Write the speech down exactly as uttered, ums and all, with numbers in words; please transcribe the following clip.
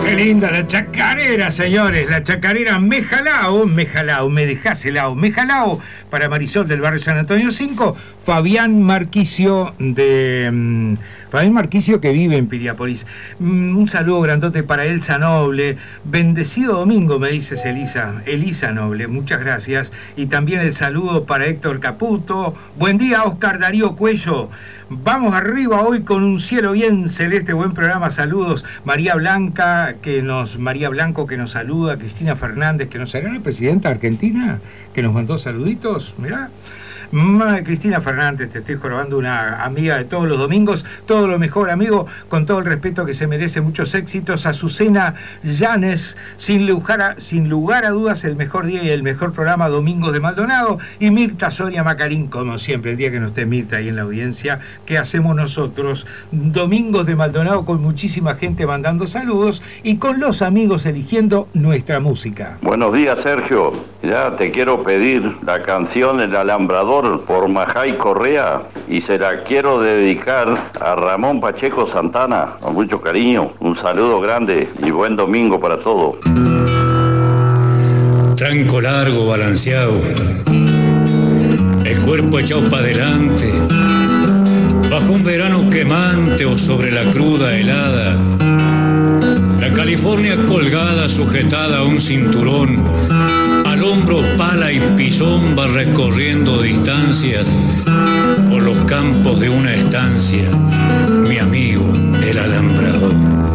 Qué linda la chacarera, señores. La chacarera Mejalao, Mejalao, me dejás helado, Mejalao, para Marisol del barrio San Antonio cinco, Fabián Marquicio de... Um, Fabián Marquicio, que vive en Piriápolis. Um, un saludo grandote para Elsa Noble. Bendecido domingo, me dices Elisa. Elisa Noble, muchas gracias. Y también el saludo para Héctor Caputo. Buen día, Oscar Darío Cuello. Vamos arriba hoy con un cielo bien celeste, buen programa, saludos. María Blanca, que nos, María Blanco que nos saluda, Cristina Fernández, que nos saluda, la presidenta argentina, que nos mandó saluditos, mirá. Cristina Fernández, te estoy jorobando, una amiga de todos los domingos, todo lo mejor, amigo, con todo el respeto que se merece, muchos éxitos. Azucena Llanes, sin lugar a, sin lugar a dudas, el mejor día y el mejor programa, Domingos de Maldonado. Y Mirta Soria Macarín, como siempre, el día que no esté Mirta ahí en la audiencia, ¿qué hacemos nosotros? Domingos de Maldonado con muchísima gente mandando saludos y con los amigos eligiendo nuestra música. Buenos días, Sergio. Ya te quiero pedir la canción El Alambrador por Majay Correa y se la quiero dedicar a Ramón Pacheco Santana con mucho cariño. Un saludo grande y buen domingo para todos. Tranco largo, balanceado, el cuerpo echado para adelante, bajo un verano quemante o sobre la cruda helada, la California colgada, sujetada a un cinturón, al hombro pala y pisón va recorriendo distancias por los campos de una estancia, mi amigo el alambrador.